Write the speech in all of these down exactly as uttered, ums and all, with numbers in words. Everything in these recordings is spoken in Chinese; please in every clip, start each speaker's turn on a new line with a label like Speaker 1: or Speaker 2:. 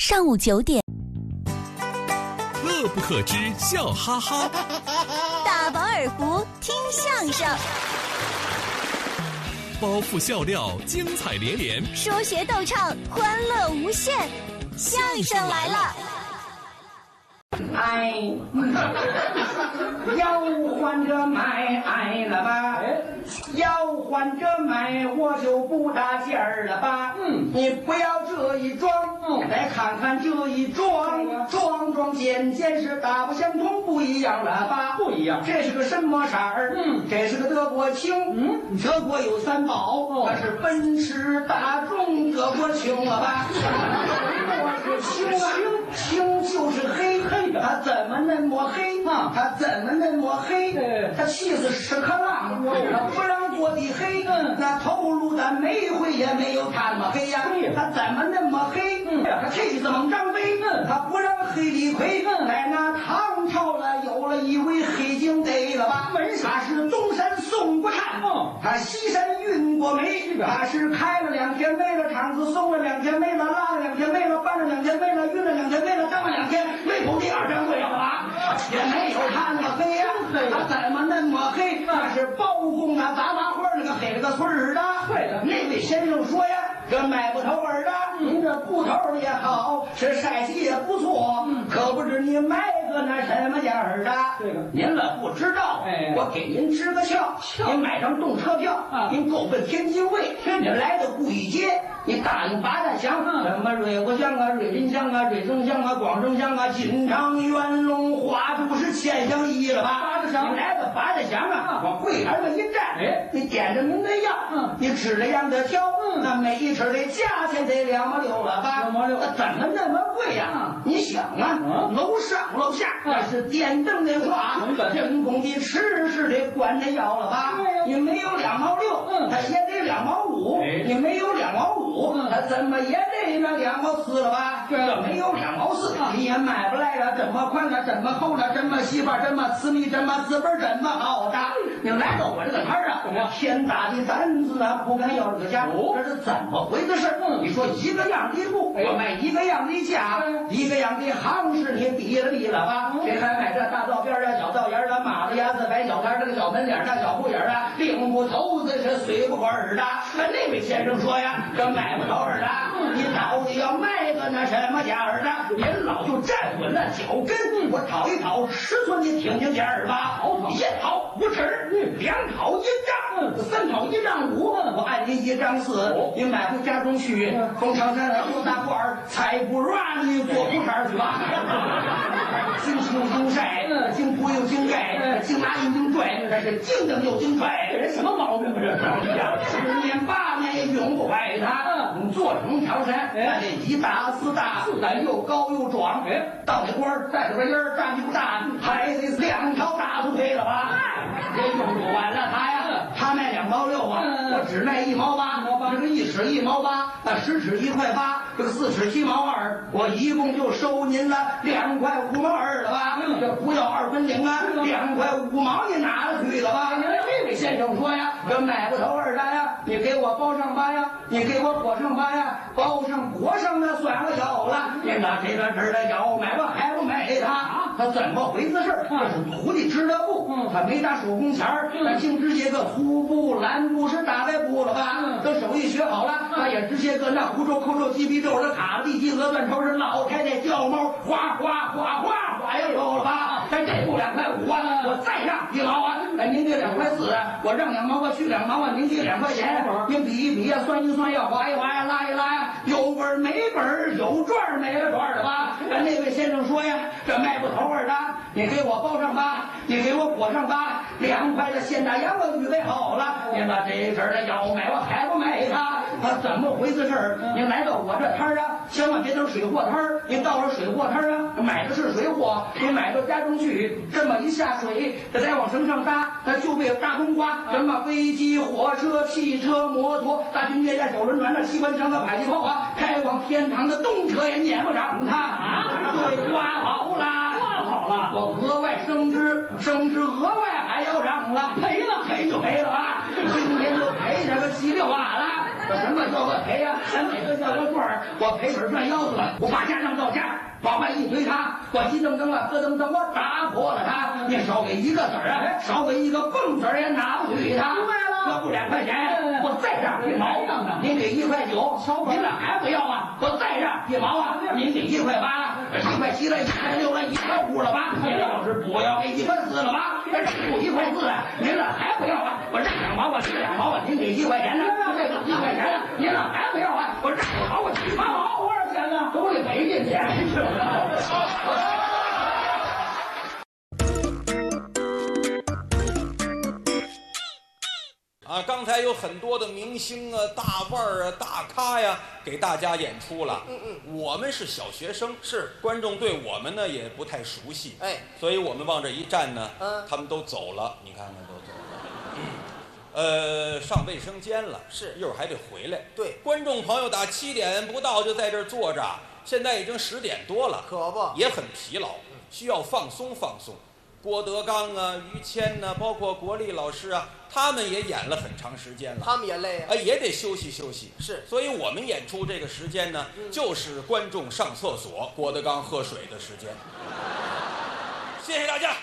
Speaker 1: 上午九点。
Speaker 2: 乐不可支，笑哈哈。
Speaker 1: 大饱耳福，听相声。
Speaker 2: 包袱笑料，精彩连连。
Speaker 1: 说学逗唱，欢乐无限。相声来了。
Speaker 3: 哎，要换着买爱了吧？要换着买，我就不搭劲儿了吧？嗯，你不要这一装，嗯，来看看这一装，装装件件是大不相同，不一样了吧？不一样，这是个什么色儿？嗯，这是个德国青。嗯，德国有三宝，它是奔驰、大众、德国青了吧？我是青啊，青就是黑黑的，它怎么那么黑啊？它怎么那么黑？它气死屎壳郎，它不让做的黑，那头颅的煤灰也没有它那么黑呀。它怎么那么黑？它气死猛张飞，它不让黑李逵。在那唐朝了，有了一位黑警逮了吧？他是东山送过炭，他西山运过煤，他是开了两天煤了，厂子送了两天煤了，拉了两天煤了，搬了两天煤了，运了两天煤了，当了两天煤口第二天会了吧？也没有他那么黑呀，他怎么那么黑？那是包公啊，杂杂花那个黑了个村儿的。对了，那位先生说呀，这买不头儿的，您这布头也好，是晒气也不错，可不知你买个那什么价儿的？这个您了不知道，哎，我给您支个窍，您买张动车票啊，您够奔天津卫，你来到故意街，你打听八大乡，什么瑞国乡啊、瑞林乡啊、瑞增乡啊、广州乡啊、锦昌、元龙、花都是千乡一了吧？八大乡，你来到八大乡啊，往柜台上一站，哎，你点着您的药，嗯，你指着样的挑，嗯，那每一尺的价钱得两毛六了吧？两毛六，怎么那么贵呀？你想啊，楼上楼下那是电灯的话，人工的吃是得管着要了吧？你没有两毛六，嗯，它也得两毛五，你没有两毛五，它怎么也得那两毛四了吧？这没有两毛四，你也买不来了。怎么宽了，怎么厚了，怎么细吧，怎么私密，怎么资本，怎么好的？你来到我这个摊儿啊，天大的胆子啊，不敢要这个价，这是怎么回事？你说一个样的布，我卖一个样的价，一个样的行市，你比了比了吧？谁还买这大道边啊、小道沿的、马子牙子、白小摊这个小门脸大小户眼啊，领不头子是随不管儿的。那位先生说呀，这买不着儿的，你到底要卖个那什么价儿的？您老就站稳了脚跟，我讨一讨尺寸，你听听价儿吧。一讨五尺，两讨一丈，三讨一丈五，我按您一丈四，你买回家中去，封长山做大褂儿，才不软你做裤衩去吧。经青经晒，经铺又经盖，经拿又经拽，这是经蹬又经拽，人什么毛病这是？十年八年也永不坏它。你做成条山，那这一大四大，咱又高又壮。到那官带着个烟儿，站不大，还得两条大腿配了吧？这用不完了他呀，他卖两毛六啊，我只卖一毛八，这个一尺一毛八，那十尺一块八，这个四尺七毛二，我一共就收您了两块五毛二了吧？这不要二分零啊，两块五毛你拿了去了吧？这位先生说呀，这买不头二单呀，你给我包上吧呀，你给我裹上吧呀，包上裹上那算了有了，你拿这个这的要买吧还不买他？他怎么回事？这是徒弟织的布，他没打手工钱儿，他净直接个粗布、蓝布是大白布了吧？这手艺学好了，他也直接个那胡诌、扣诌、鸡皮皱的卡地鸡鹅断头是老太太叫猫，哗哗哗哗哗呀有了吧？咱这布两块五啊，我再让一毛啊，哎您给两块四，我让两毛啊，去两毛啊，您给两块钱，您比一比呀，算一算呀，划一划呀，拉一拉呀，有本没本，有赚没了赚的吧？那位先生说呀，这卖不头儿的，你给我包上吧，你给我裹上吧，两块的现大洋我预备好了，您把这事儿的要买我还不买他？他怎么回事儿？您来到我这摊儿啊，千万别等水货摊儿，您到了水货摊儿啊，买的是水货，您买到家中去，这么一下水，这再往绳上搭，那就被大冬瓜，什么飞机、火车、汽车、摩托、大军列舰、手轮船、那机关枪的迫击炮啊，开往天堂的动车也撵不上它啊！对，刮好了，刮好了，我额外升职，升职额外还要让了，赔了赔就赔了吧，今天就赔这个稀里哗啦。 什么叫我赔呀？咱每个叫个段儿，我赔本赚腰子了，我把家当到家，往外一推他，我急噔噔啊，咯噔噔，我打破了他。你少给一个子儿啊，少给一个蹦子儿也拿不去他。明白了，这不两块钱，我再让一毛，您给一块九，您俩还不要啊？我再让一毛啊，您给一块八，一块七了，一块六了，一块五了吧？您要是不要给一块四了吧？这不一块四啊，您俩还不要啊？我让两毛啊，这两毛啊，您给一块钱呢？这个一块钱呢，您俩还不要啊？我让五毛啊，七毛，多少钱呢？都得赔进去。
Speaker 4: 啊，刚才有很多的明星啊、大腕儿啊、大咖呀，给大家演出了。嗯嗯，我们是小学生，是观众对我们呢也不太熟悉，哎，所以我们往这一站呢，嗯，他们都走了，你看看都走了。嗯呃，上卫生间了，是一会儿还得回来。对，观众朋友打七点不到就在这儿坐着，现在已经十点多了，可不也很疲劳，需要放松放松。郭德纲啊、于谦呐、啊，包括国立老师啊，他们也演了很长时间了，他们也累啊，也得休息休息。是，所以我们演出这个时间呢，嗯、就是观众上厕所、郭德纲喝水的时间。谢谢大家。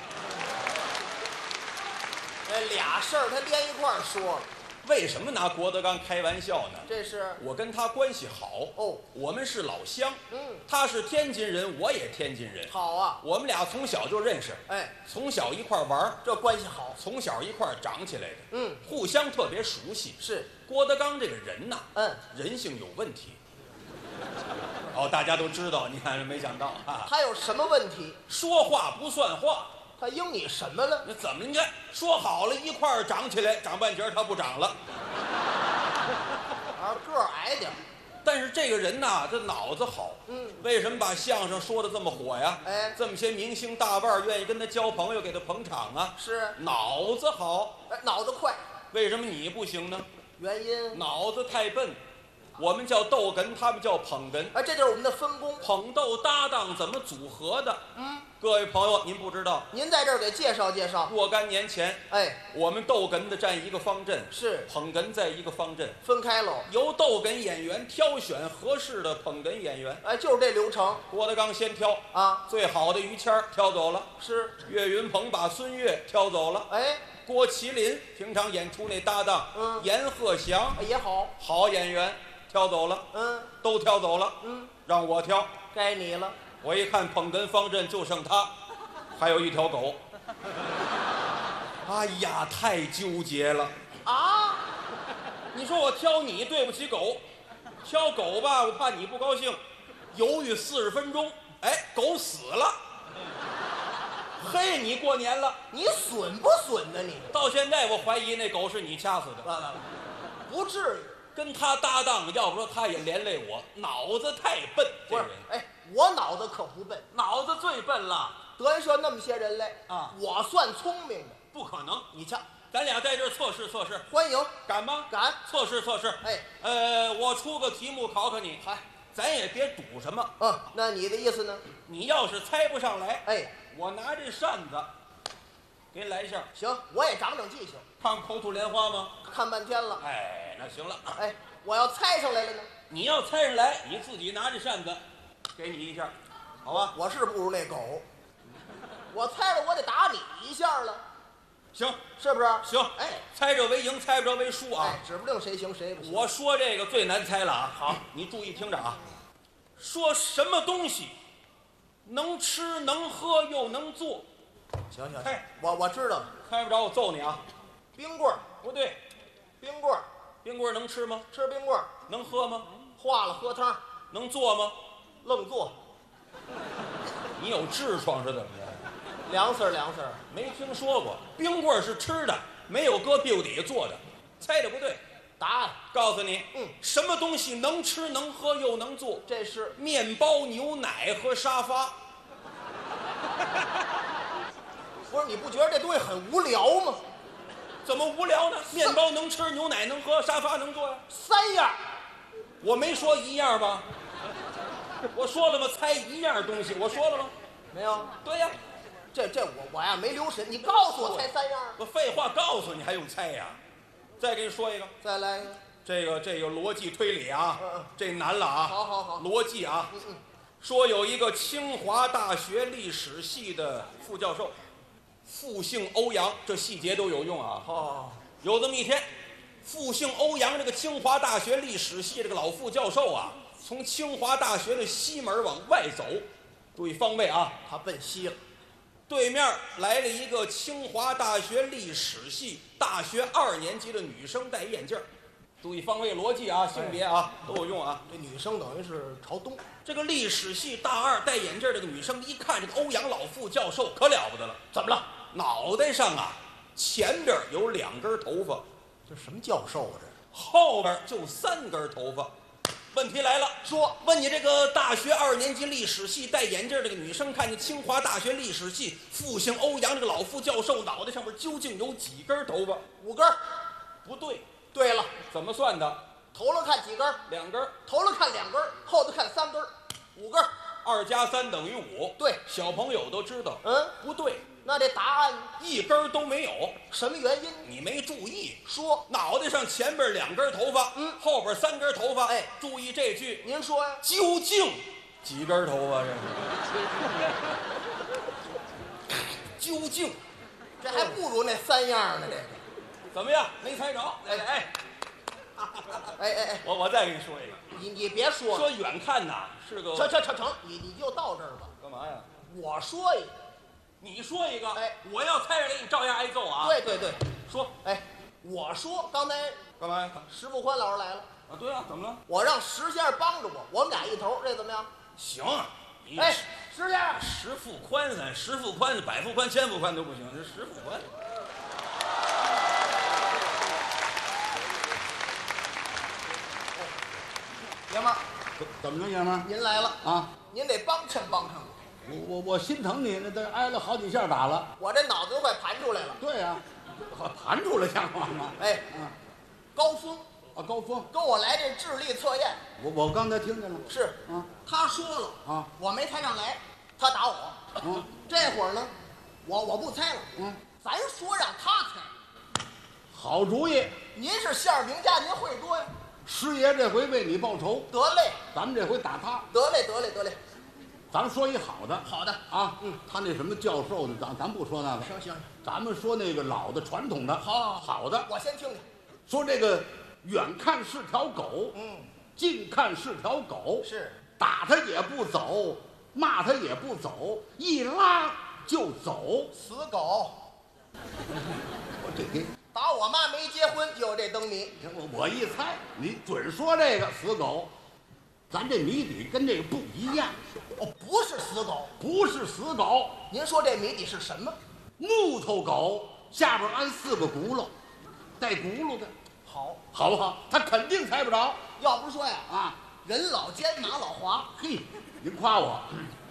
Speaker 5: 这俩事儿他连一块儿说了。
Speaker 4: 为什么拿郭德纲开玩笑呢？
Speaker 5: 这是
Speaker 4: 我跟他关系好哦，我们是老乡，嗯，他是天津人，我也天津人，好啊，我们俩从小就认识，哎，从小一块玩，
Speaker 5: 这关系好，
Speaker 4: 从小一块长起来的，嗯，互相特别熟悉。是郭德纲这个人呐，嗯，人性有问题。哦，大家都知道，你看没想到啊，
Speaker 5: 他有什么问题？
Speaker 4: 说话不算话。
Speaker 5: 他应你什么了？
Speaker 4: 那怎么？你看说好了一块儿长起来，长半截他不长了，
Speaker 5: 啊，个儿矮点。
Speaker 4: 但是这个人呐，这脑子好。嗯，为什么把相声说的这么火呀？哎，这么些明星大腕愿意跟他交朋友，给他捧场啊？是，脑子好。
Speaker 5: 哎，脑子快。
Speaker 4: 为什么你不行呢？
Speaker 5: 原因？
Speaker 4: 脑子太笨。我们叫逗哏，他们叫捧哏。
Speaker 5: 哎，这就是我们的分工。
Speaker 4: 捧逗搭档怎么组合的？嗯，各位朋友，您不知道，
Speaker 5: 您在这儿给介绍介绍。
Speaker 4: 若干年前，哎，我们逗哏的占一个方阵，是捧哏在一个方阵，
Speaker 5: 分开喽。
Speaker 4: 由逗哏演员挑选合适的捧哏演员。
Speaker 5: 哎，就是这流程。
Speaker 4: 郭德纲先挑啊，最好的于谦挑走了，是岳云鹏把孙越挑走了。哎。郭麒麟平常演出那搭档，嗯，阎鹤祥
Speaker 5: 也好，
Speaker 4: 好演员。挑走了，嗯，都挑走了，嗯，让我挑，
Speaker 5: 该你了。
Speaker 4: 我一看捧哏方阵就剩他，还有一条狗。哎呀，太纠结了啊！你说我挑你对不起狗，挑狗吧，我怕你不高兴，犹豫四十分钟，哎，狗死了。嘿，你过年了，
Speaker 5: 你损不损呢？你
Speaker 4: 到现在我怀疑那狗是你掐死的，
Speaker 5: 不至于。
Speaker 4: 跟他搭档，要不说他也连累我，脑子太笨。
Speaker 5: 不是，哎，我脑子可不笨，
Speaker 4: 脑子最笨了。
Speaker 5: 德云社那么些人来啊，我算聪明的。
Speaker 4: 不可能，
Speaker 5: 你瞧，
Speaker 4: 咱俩在这儿测试测试，
Speaker 5: 欢迎，
Speaker 4: 敢吗？
Speaker 5: 敢，
Speaker 4: 测试测试。哎，呃，我出个题目考考你，嗨，咱也别赌什么。
Speaker 5: 嗯，那你的意思呢？
Speaker 4: 你要是猜不上来，哎，我拿这扇子给你来一下。
Speaker 5: 行，我也长长记性。
Speaker 4: 看口吐莲花吗？
Speaker 5: 看半天了。
Speaker 4: 哎，那行了。
Speaker 5: 哎，我要猜上来了呢？
Speaker 4: 你要猜上来，你自己拿着扇子，给你一下，好吧？
Speaker 5: 我是不如那狗，我猜了我得打你一下了。
Speaker 4: 行，
Speaker 5: 是不是？
Speaker 4: 行。哎，猜着为赢，猜不着为输啊。
Speaker 5: 哎，指不定谁行谁不行。
Speaker 4: 我说这个最难猜了啊。好，你注意听着啊。说什么东西能吃能喝又能做？
Speaker 5: 行行，猜，我我知道了。
Speaker 4: 猜不着我揍你啊。
Speaker 5: 冰棍儿
Speaker 4: 不对，
Speaker 5: 冰棍儿，
Speaker 4: 冰棍儿能吃吗？
Speaker 5: 吃冰棍儿。
Speaker 4: 能喝吗？
Speaker 5: 化了喝汤。
Speaker 4: 能做吗？
Speaker 5: 愣做。
Speaker 4: 你有痔疮是怎么着？
Speaker 5: 凉丝儿凉丝儿，
Speaker 4: 没听说过。冰棍儿是吃的，没有搁屁股底下做的。猜的不对。
Speaker 5: 答案
Speaker 4: 告诉你，嗯，什么东西能吃能喝又能做？
Speaker 5: 这是
Speaker 4: 面包、牛奶和沙发。
Speaker 5: 不是，你不觉得这东西很无聊吗？
Speaker 4: 怎么无聊呢？面包能吃，牛奶能喝，沙发能坐呀。
Speaker 5: 三样，
Speaker 4: 我没说一样吧？我说了吗？猜一样东西，我说了吗？
Speaker 5: 没有。
Speaker 4: 对呀，
Speaker 5: 这这我我呀没留神，你告诉我猜三样。
Speaker 4: 我废话告诉你还用猜呀？再给你说一个，
Speaker 5: 再来一个。
Speaker 4: 这个这个逻辑推理啊，
Speaker 5: 嗯嗯
Speaker 4: 这难了啊！
Speaker 5: 好好好，
Speaker 4: 逻辑啊，
Speaker 5: 嗯嗯，
Speaker 4: 说有一个清华大学历史系的副教授，复姓欧阳，这细节都有用啊。
Speaker 5: 哦，
Speaker 4: 有这么一天，复姓欧阳这个清华大学历史系这个老副教授啊，从清华大学的西门往外走，注意方位啊，
Speaker 5: 他奔西了。
Speaker 4: 对面来了一个清华大学历史系大学二年级的女生，戴眼镜儿。注意方位逻辑啊，性别啊都有用啊。
Speaker 5: 这女生等于是朝东。
Speaker 4: 这个历史系大二戴眼镜这个女生一看这个欧阳老副教授可了不得了，
Speaker 5: 怎么了？
Speaker 4: 脑袋上啊前边有两根头发，
Speaker 5: 这什么教授啊？这
Speaker 4: 后边就三根头发。问题来了，说问你这个大学二年级历史系戴眼镜这个女生，看见清华大学历史系复姓欧阳这个老副教授脑袋上面究竟有几根头发？
Speaker 5: 五根。
Speaker 4: 不对。
Speaker 5: 对了，
Speaker 4: 怎么算的？
Speaker 5: 头了看几根？
Speaker 4: 两根。
Speaker 5: 头了看两根，后头看三根，五根。
Speaker 4: 二加三等于五。
Speaker 5: 对，
Speaker 4: 小朋友都知道。
Speaker 5: 嗯，
Speaker 4: 不对。
Speaker 5: 那这答案
Speaker 4: 一根都没有。
Speaker 5: 什么原因？
Speaker 4: 你没注意。
Speaker 5: 说
Speaker 4: 脑袋上前边两根头发，
Speaker 5: 嗯，
Speaker 4: 后边三根头发。
Speaker 5: 哎，
Speaker 4: 注意这句。
Speaker 5: 您说呀？
Speaker 4: 究竟几根头发？这是究竟，
Speaker 5: 这还不如那三样呢。这个
Speaker 4: 怎么样？没猜着？哎哎
Speaker 5: 哎哎哎，
Speaker 4: 我我再给你说一个。
Speaker 5: 你你别说了，
Speaker 4: 说远看呐是个。
Speaker 5: 成成成成，你你就到这儿吧。
Speaker 4: 干嘛呀？
Speaker 5: 我说一个，
Speaker 4: 你说一个。
Speaker 5: 哎，
Speaker 4: 我要猜着给你照样挨揍啊。
Speaker 5: 对对对，
Speaker 4: 说。
Speaker 5: 哎，我说刚才
Speaker 4: 干嘛呀？
Speaker 5: 石富宽老师来了。
Speaker 4: 啊，对啊，怎么了？
Speaker 5: 我让石先生帮着我，我们俩一头，这怎么样？
Speaker 4: 行。你
Speaker 5: 哎，石先生，
Speaker 4: 石富宽咱石富宽、百富宽、千富宽都不行，这石富宽。
Speaker 5: 爷们儿，
Speaker 6: 怎么着，爷们儿？
Speaker 5: 您来了
Speaker 6: 啊！
Speaker 5: 您得帮衬帮衬我。
Speaker 6: 我我我心疼你，那都挨了好几下打了。
Speaker 5: 我这脑子都快盘出来了。
Speaker 6: 对呀、啊，盘出来像话吗？
Speaker 5: 哎，
Speaker 6: 嗯，
Speaker 5: 高峰
Speaker 6: 啊，高峰
Speaker 5: 跟我来这智力测验。
Speaker 6: 我我刚才听见了。
Speaker 5: 是
Speaker 6: 啊，
Speaker 5: 他说了
Speaker 6: 啊，
Speaker 5: 我没猜上来，他打我。
Speaker 6: 嗯，
Speaker 5: 这会儿呢，我我不猜了。
Speaker 6: 嗯，
Speaker 5: 咱说让他猜。
Speaker 6: 好主意。
Speaker 5: 您是馅儿饼家，您会多呀。
Speaker 6: 师爷这回为你报仇，
Speaker 5: 得嘞，
Speaker 6: 咱们这回打他。
Speaker 5: 得嘞，得嘞，得嘞。
Speaker 6: 咱们说一好的。
Speaker 5: 好的
Speaker 6: 啊，嗯，他那什么教授的，咱咱不说那个。
Speaker 5: 行行，
Speaker 6: 咱们说那个老的传统的。
Speaker 5: 好，
Speaker 6: 好的。
Speaker 5: 我先听听。
Speaker 6: 说这个远看是条狗，
Speaker 5: 嗯，
Speaker 6: 近看是条狗，
Speaker 5: 是
Speaker 6: 打他也不走，骂他也不走，一拉就走。
Speaker 5: 死狗。
Speaker 6: 我这给
Speaker 5: 打我妈没结婚就有这灯谜。
Speaker 6: 我我一猜，你准说这个死狗。咱这谜底跟这个不一样。
Speaker 5: 哦，不是死狗。
Speaker 6: 不是死狗。
Speaker 5: 您说这谜底是什么？
Speaker 6: 木头狗下边安四个轱辘，带轱辘的。
Speaker 5: 好，
Speaker 6: 好不好？他肯定猜不着。
Speaker 5: 要不说呀，
Speaker 6: 啊，
Speaker 5: 人老奸马老滑。
Speaker 6: 嘿，您夸我。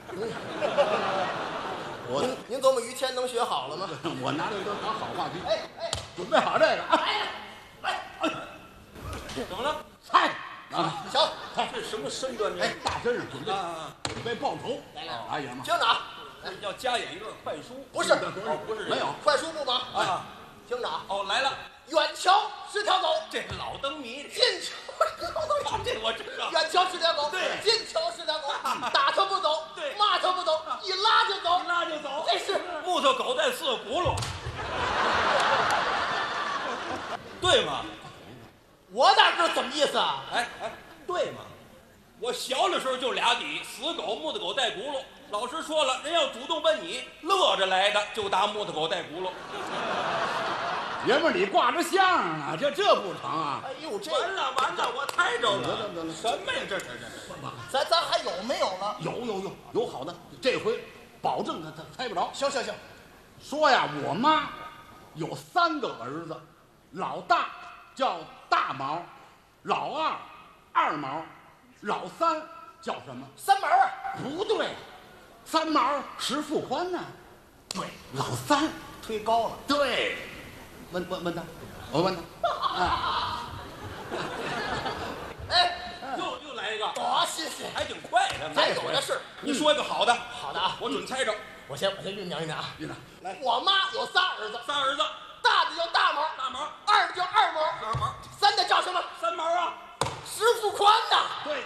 Speaker 6: 我
Speaker 5: 您您琢磨于谦能学好了吗？
Speaker 6: 我拿这都当好话题。
Speaker 5: 哎哎，
Speaker 6: 准备好这个啊！
Speaker 5: 哎哎哎，
Speaker 4: 怎么了？
Speaker 6: 猜啊！
Speaker 5: 行，
Speaker 4: 这什么身段？
Speaker 6: 哎，大身上准备
Speaker 4: 啊，
Speaker 6: 准备报仇。
Speaker 5: 来来
Speaker 6: 来，爷们儿，
Speaker 5: 听着啊，
Speaker 4: 要加演一段快书。
Speaker 5: 不是
Speaker 4: 哦，不是
Speaker 6: 没有
Speaker 5: 快书不忙
Speaker 4: 啊。
Speaker 5: 听着啊，
Speaker 4: 哦，来了，
Speaker 5: 远瞧是条狗，
Speaker 4: 这是老灯谜。
Speaker 5: 近瞧是条狗，
Speaker 4: 这我知道。
Speaker 5: 远瞧是条狗，
Speaker 4: 对
Speaker 5: 近瞧是条狗，打它不走，
Speaker 4: 对
Speaker 5: 骂它不走，一拉就走，
Speaker 4: 一拉就走。
Speaker 5: 这是
Speaker 4: 木头狗带四个轱辘，对吗？
Speaker 5: 我哪知道怎么意思啊？
Speaker 4: 哎哎，对吗？我小的时候就俩底，死狗、木头狗带轱辘。老师说了，人要主动问你，乐着来的就打木头狗带轱辘。
Speaker 6: 爷们儿，你挂着相啊，这这不成啊？
Speaker 5: 哎呦，这
Speaker 4: 完了完了，我猜着
Speaker 6: 得
Speaker 4: 了。
Speaker 6: 得得
Speaker 4: 什么呀？这这这这！
Speaker 5: 咱咱还有没有了？
Speaker 6: 有有有有好的，这回保证他他猜不着。
Speaker 5: 行行行，
Speaker 6: 说呀，我妈有三个儿子，老大叫大毛，老二二毛，老三叫什么？
Speaker 5: 三毛啊，
Speaker 6: 不对，三毛石富宽呢？对，老三
Speaker 5: 忒高了。
Speaker 6: 对，问问问他，我问他，啊，
Speaker 5: 哎，
Speaker 4: 又又来一个，
Speaker 5: 多谢谢，
Speaker 4: 还挺快的。
Speaker 5: 咱有的是。
Speaker 4: 你说一个好的，
Speaker 5: 好的啊，
Speaker 4: 我准猜着。
Speaker 5: 我先我先酝酿酝酿啊。
Speaker 6: 院长，
Speaker 5: 来，我妈有仨儿子，
Speaker 4: 仨儿子，
Speaker 5: 大的叫大毛，
Speaker 4: 大毛、
Speaker 5: 二的叫二毛，
Speaker 4: 二毛，
Speaker 5: 三的叫什么？
Speaker 4: 三毛啊，
Speaker 5: 石富宽呐。
Speaker 6: 对，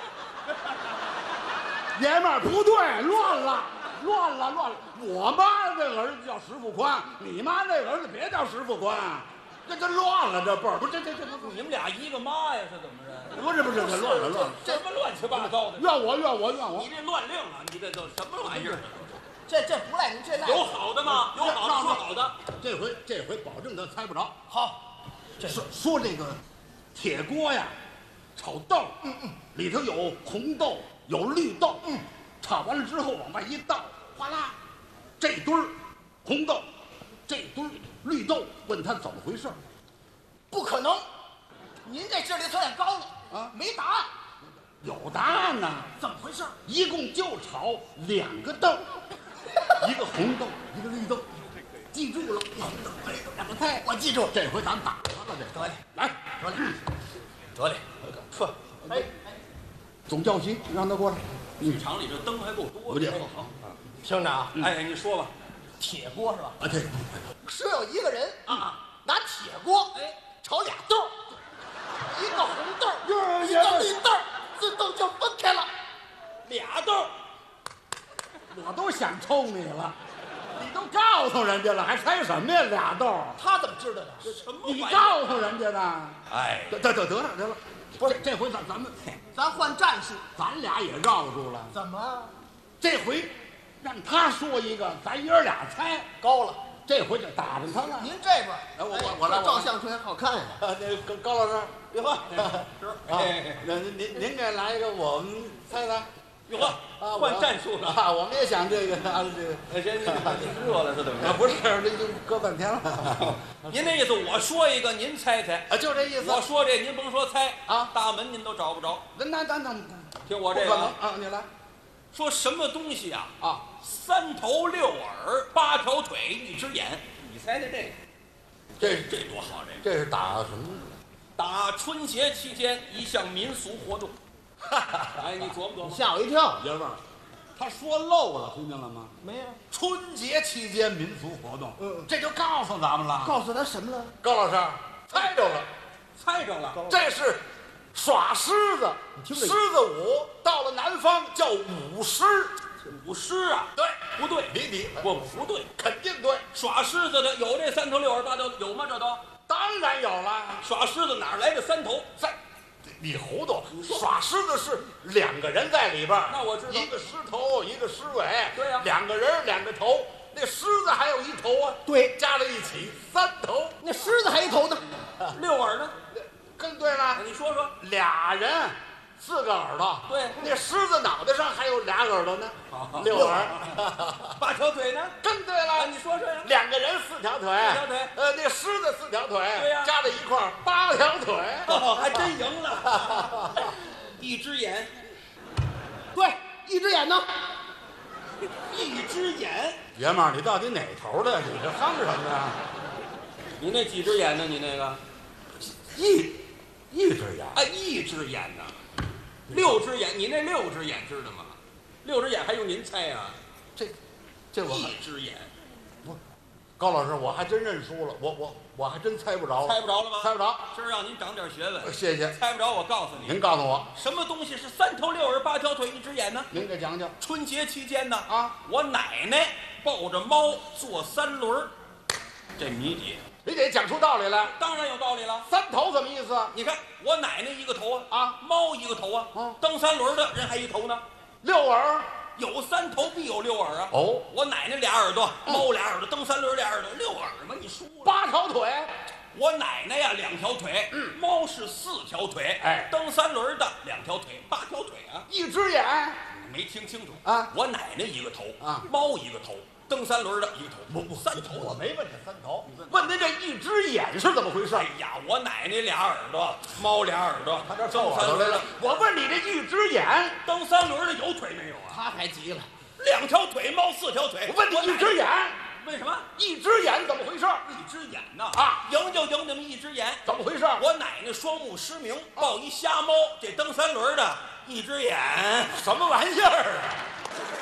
Speaker 6: 爷们儿不对，乱了，乱了，乱了。我妈这儿子叫石富宽，你妈那儿子别叫石富宽，这这乱了，这辈儿不是这这这
Speaker 4: 你们俩一个妈呀，是怎么着？
Speaker 6: 不是不是，这乱了乱了，
Speaker 4: 什么乱七八糟的？
Speaker 6: 怨我怨我怨我
Speaker 4: 你！这乱令啊！你这都什么玩意儿？
Speaker 5: 这这不赖您，这赖
Speaker 4: 有好的吗？有好的说好的。
Speaker 6: 这回这回保证他猜不着。
Speaker 5: 好。
Speaker 6: 这说说这个铁锅呀，炒豆，
Speaker 5: 嗯嗯，
Speaker 6: 里头有红豆，有绿豆，嗯，炒完了之后往外一倒，哗啦，这堆儿红豆，这堆儿绿豆，问他怎么回事？
Speaker 5: 不可能，您这智力测验高了
Speaker 6: 啊，
Speaker 5: 没答案。
Speaker 6: 有答案呢，
Speaker 5: 怎么回事？
Speaker 6: 一共就炒两个豆，一个红豆，一个绿豆，记住了，红豆绿豆两个菜，我记住。这回咱打他了，这
Speaker 5: 得嘞，
Speaker 6: 来，
Speaker 5: 得嘞，得嘞，说，哎哎，
Speaker 6: 总教习让他过来。
Speaker 4: 剧场里这灯还够多的。好，
Speaker 5: 听着啊，
Speaker 4: 哎，你说吧。
Speaker 5: 铁锅是吧？
Speaker 6: 啊，对，
Speaker 5: 是有一个人
Speaker 4: 啊，
Speaker 5: 拿铁锅
Speaker 4: 哎
Speaker 5: 炒俩豆，一个红豆，
Speaker 6: 哟
Speaker 5: 一个绿豆，自动就分开了。
Speaker 4: 俩豆，
Speaker 6: 我都想抽你了，你都告诉人家了，还猜什么呀？俩豆，
Speaker 5: 他怎么知道的？
Speaker 4: 什么
Speaker 6: 你
Speaker 4: 玩意儿？
Speaker 6: 告诉人家的。
Speaker 4: 哎，
Speaker 6: 得得得得了得了，不是这回咱咱们
Speaker 5: 咱换战术。
Speaker 6: 咱俩也绕住了。
Speaker 5: 怎么？
Speaker 6: 这回让他说一个，咱爷儿俩猜。
Speaker 5: 高了。
Speaker 6: 这回就打着他了。
Speaker 5: 您这边，
Speaker 6: 哎我我我来我来
Speaker 5: 照相出来好看呀。
Speaker 6: 啊，那高高老师，
Speaker 4: 哟呵，
Speaker 6: 是啊，那您您您给来一个，我们猜猜。
Speaker 4: 哟呵，
Speaker 6: 啊，
Speaker 4: 换战术了。
Speaker 6: 啊，我们也想这个啊，这个。
Speaker 4: 哎，这这把您热了是怎么着？
Speaker 6: 啊，不是，这就搁半天了。
Speaker 4: 您那意思，我说一个，您猜猜。
Speaker 6: 啊，就这意思。
Speaker 4: 我说这，您甭说猜
Speaker 6: 啊，
Speaker 4: 大门您都找不着。
Speaker 6: 那那那那，
Speaker 4: 听我这个啊，
Speaker 6: 啊，你来。
Speaker 4: 说什么东西啊？
Speaker 6: 啊，
Speaker 4: 三头六耳，八条腿，一只眼。你猜猜这个？
Speaker 6: 这
Speaker 4: 这多好！这
Speaker 6: 这是打什么？
Speaker 4: 打春节期间一项民俗活动。哎，你琢磨琢磨。
Speaker 5: 吓我一跳。
Speaker 6: 爷们儿，他说漏了，听见了吗？
Speaker 5: 没有。
Speaker 6: 春节期间民俗活动，
Speaker 5: 嗯，
Speaker 6: 这就告诉咱们了。
Speaker 5: 告诉他什么了？
Speaker 6: 高老师，猜着了，
Speaker 4: 猜着了。
Speaker 6: 这是耍狮子，狮子舞，到了南方叫舞狮。
Speaker 4: 舞狮啊？
Speaker 6: 对，
Speaker 4: 不对，
Speaker 6: 离题，
Speaker 4: 不不对，
Speaker 6: 肯定对。
Speaker 4: 耍狮子的有这三头六耳八条有吗？这都
Speaker 6: 当然有了。
Speaker 4: 耍狮子哪来的三头？
Speaker 6: 在，你糊涂。耍狮子是两个人在里边儿，
Speaker 4: 那我知道，
Speaker 6: 一个狮头，一个狮尾。
Speaker 4: 对呀，
Speaker 6: 两个人两个头，那狮子还有一头啊。
Speaker 5: 对，
Speaker 6: 加在一起三头。
Speaker 5: 那狮子还一头呢，
Speaker 4: 六耳呢？
Speaker 6: 更对了。
Speaker 4: 你说说，
Speaker 6: 俩人四个耳朵。
Speaker 4: 对，
Speaker 6: 那狮子脑袋上还有俩耳朵呢，六耳。
Speaker 4: 八条腿呢？
Speaker 6: 更对了。
Speaker 4: 你说说呀。
Speaker 6: 两个人四条腿，
Speaker 4: 四条腿。
Speaker 6: 呃，那狮子四条腿，
Speaker 4: 对呀，
Speaker 6: 加在一块儿八条腿。
Speaker 4: 哦，还真赢了。一只眼。
Speaker 5: 对，一只眼呢？
Speaker 4: 一只眼。
Speaker 6: 爷们儿，你到底哪头的？你这哼什么呀？
Speaker 4: 你那几只眼呢？你那个
Speaker 6: 一一只眼。
Speaker 4: 啊，一只眼呢？六只眼，你那六只眼知道吗？六只眼还用您猜呀？
Speaker 6: 这，这我
Speaker 4: 一只眼。
Speaker 6: 不，高老师，我还真认输了，我我我还真猜不着了。
Speaker 4: 猜不着了吗？
Speaker 6: 猜不着。
Speaker 4: 今儿让您长点学问。
Speaker 6: 谢谢。
Speaker 4: 猜不着，我告诉你。
Speaker 6: 您告诉我，
Speaker 4: 什么东西是三头六耳八条腿一只眼呢？
Speaker 6: 您给讲讲。
Speaker 4: 春节期间呢，
Speaker 6: 啊，
Speaker 4: 我奶奶抱着猫坐三轮，这谜底。
Speaker 6: 你得讲出道理来。
Speaker 4: 当然有道理了。
Speaker 6: 三头什么意思？
Speaker 4: 你看我奶奶一个头啊，
Speaker 6: 啊，
Speaker 4: 猫一个头啊，
Speaker 6: 嗯，
Speaker 4: 蹬三轮的人还一头呢。
Speaker 6: 六耳，
Speaker 4: 有三头必有六耳啊。
Speaker 6: 哦，
Speaker 4: 我奶奶俩耳朵，猫俩耳朵，蹬三轮俩耳朵，六耳嘛，你输了。
Speaker 6: 八条腿。
Speaker 4: 我奶奶呀两条腿，
Speaker 6: 嗯，
Speaker 4: 猫是四条腿，
Speaker 6: 哎，
Speaker 4: 蹬三轮的两条腿，八条腿啊。
Speaker 6: 一只眼。
Speaker 4: 你没听清楚
Speaker 6: 啊？
Speaker 4: 我奶奶一个头
Speaker 6: 啊，
Speaker 4: 猫一个头。蹬三轮的一个头，
Speaker 6: 不不，
Speaker 4: 三头。
Speaker 6: 我没问这三头，问您这一只眼是怎么回事？
Speaker 4: 哎呀，我奶奶俩耳朵，猫俩耳朵，
Speaker 6: 他这皱耳朵来了。我问你这一只眼，
Speaker 4: 蹬三轮的有腿没有啊？
Speaker 5: 他还急了，
Speaker 4: 两条腿，猫四条腿。
Speaker 6: 我问你一只眼，
Speaker 4: 为什么？
Speaker 6: 一只眼怎么回事？
Speaker 4: 一只眼呐
Speaker 6: 啊，
Speaker 4: 赢就赢你们一只眼，
Speaker 6: 怎么回事？
Speaker 4: 我奶奶双目失明，抱一瞎猫，这蹬三轮的一只眼，
Speaker 6: 什么玩意儿啊？